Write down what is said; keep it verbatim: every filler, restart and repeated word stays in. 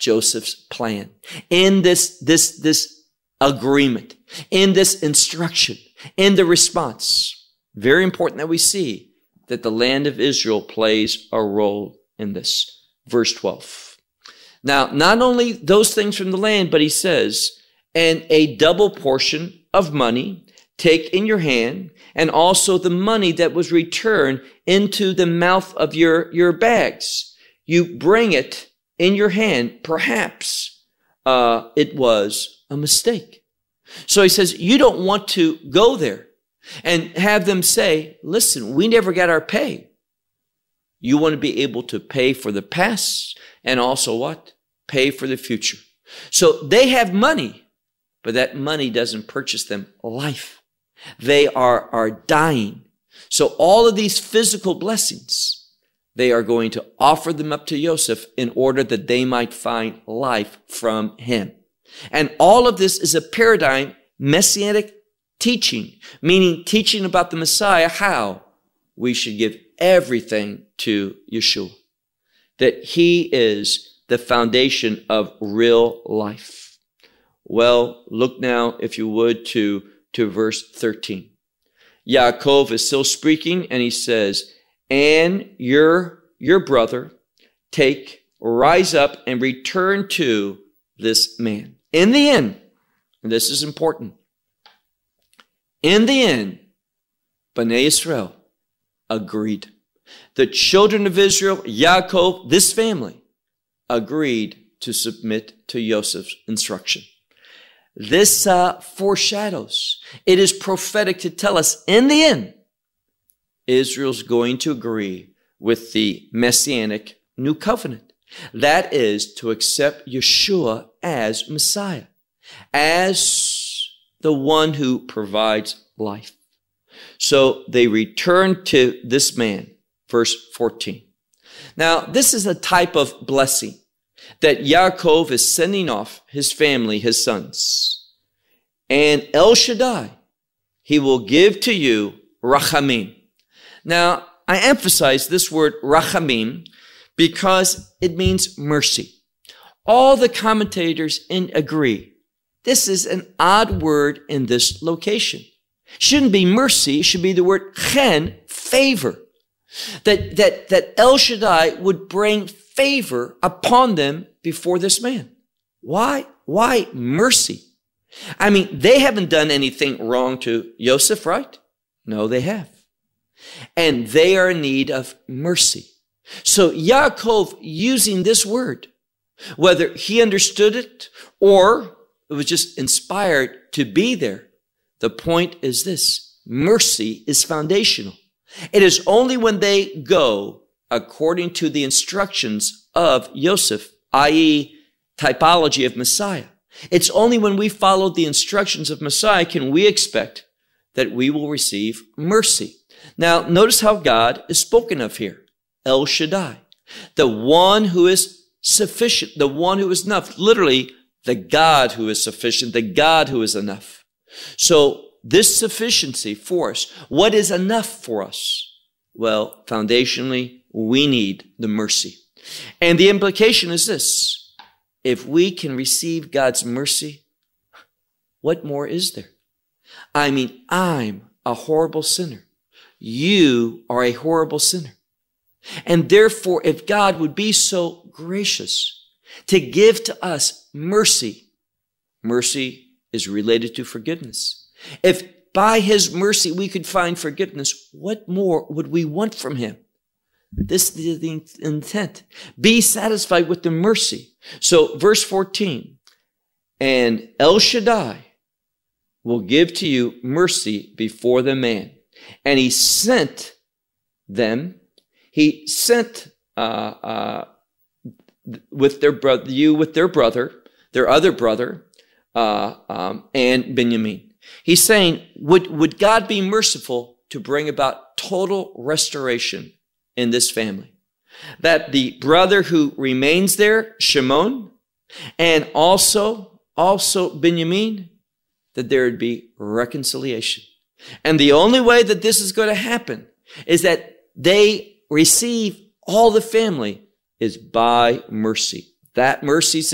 Joseph's plan, in this, this, this agreement, in this instruction, in the response. Very important that we see that the land of Israel plays a role in this. Verse twelve. Now, not only those things from the land, but he says, and a double portion of money take in your hand, and also the money that was returned into the mouth of your, your bags. You bring it in your hand. Perhaps uh, it was a mistake. So he says, you don't want to go there and have them say, listen, we never got our pay. You want to be able to pay for the past and also what? Pay for the future. So they have money, but that money doesn't purchase them life. They are, are dying. So all of these physical blessings, they are going to offer them up to Joseph in order that they might find life from him. And all of this is a paradigm, messianic teaching, meaning teaching about the Messiah, how we should give everything to Yeshua. That he is the foundation of real life. Well, look now, if you would, to, to verse thirteen. Yaakov is still speaking, and he says, and your, your brother, take, rise up, and return to this man. In the end, and this is important, in the end, Bnei Israel agreed. The children of Israel, Yaakov, this family, agreed to submit to Joseph's instruction. This uh, foreshadows, it is prophetic to tell us, in the end, Israel's going to agree with the messianic new covenant. That is to accept Yeshua as Messiah, as the one who provides life. So they returned to this man, verse fourteen. Now, this is a type of blessing that Yaakov is sending off his family, his sons. And El Shaddai, he will give to you rachamim. Now, I emphasize this word rachamim because it means mercy. All the commentators in agree. This is an odd word in this location. Shouldn't be mercy, it should be the word chen, favor. That, that, that El Shaddai would bring favor upon them before this man. Why? Why mercy? I mean, they haven't done anything wrong to Joseph, right? No, they have. And they are in need of mercy. So Yaakov using this word, whether he understood it or it was just inspired to be there, the point is this: mercy is foundational. It is only when they go according to the instructions of Joseph, that is typology of Messiah. It's only when we follow the instructions of Messiah can we expect that we will receive mercy. Now, notice how God is spoken of here. El Shaddai, the one who is sufficient, the one who is enough, literally the God who is sufficient, the God who is enough. So this sufficiency for us, what is enough for us? Well, foundationally, we need the mercy. And the implication is this: if we can receive God's mercy, what more is there? I mean, I'm a horrible sinner. You are a horrible sinner. And therefore, if God would be so gracious to give to us mercy, mercy is related to forgiveness. If by his mercy we could find forgiveness, what more would we want from him? This is the intent. Be satisfied with the mercy. So verse fourteen, and El Shaddai will give to you mercy before the man. And he sent them, he sent uh, uh, with their brother, you with their brother, their other brother, uh, um, and Benjamin. He's saying, would, would God be merciful to bring about total restoration in this family? That the brother who remains there, Shimon, and also, also Benjamin, that there would be reconciliation. And the only way that this is going to happen is that they receive, all the family, is by mercy. That mercy